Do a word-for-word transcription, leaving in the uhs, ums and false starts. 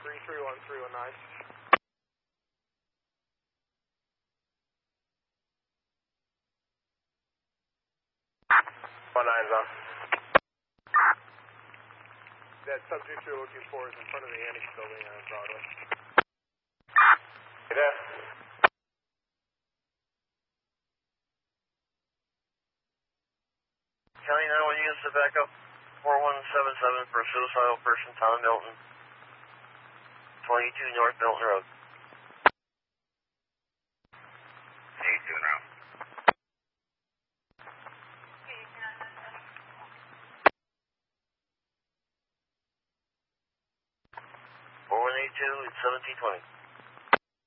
three three one three one nine. One nine's on. That subject you're looking for is in front of the Annex building on Broadway. You there? County nine one units to back up four one seven seven for a suicidal person, Town of Milton, twenty-two North Milton Road. eighty-two now. four one eight two, it's seventeen twenty.